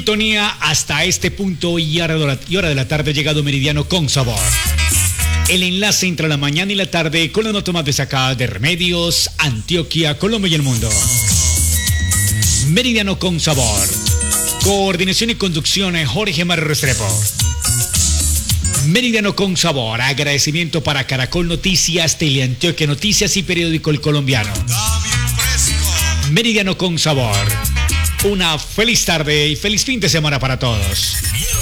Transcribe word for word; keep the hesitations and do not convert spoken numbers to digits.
sintonía hasta este punto y hora de la, y hora de la tarde ha llegado Meridiano con Sabor. El enlace entre la mañana y la tarde con la nota más destacada de Remedios, Antioquia, Colombia y el mundo. Meridiano con Sabor. Coordinación y conducción Jorge Mario Restrepo. Meridiano con Sabor. Agradecimiento para Caracol Noticias, Teleantioquia Noticias y Periódico El Colombiano. Meridiano con Sabor. Una feliz tarde y feliz fin de semana para todos.